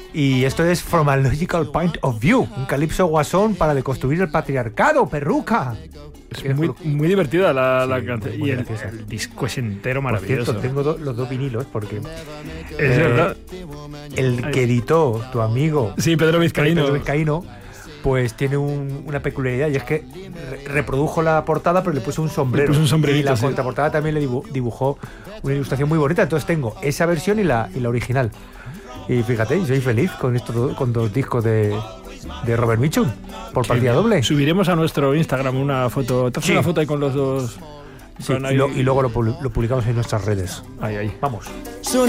Y esto es From a Logical Point of View, un calipso guasón para deconstruir el patriarcado, perruca. Es muy divertida la canción. Y el disco es entero maravilloso. Por cierto, tengo los dos vinilos porque... Es verdad. El que editó tu amigo... Sí, Pedro Vizcaíno, pues tiene una peculiaridad, y es que reprodujo la portada, pero le puso un sombrero. Y la contraportada también le dibujó una ilustración muy bonita. Entonces tengo esa versión y la original. Y fíjate, soy feliz con dos discos de Robert Mitchum por partida doble. Subiremos a nuestro Instagram una foto. ¿Te haces una foto ahí con los dos? Sí, y luego lo publicamos en nuestras redes. Ahí. Vamos.